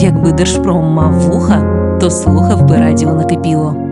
Якби Держпром мав вуха, то слухав би радіо накипіло.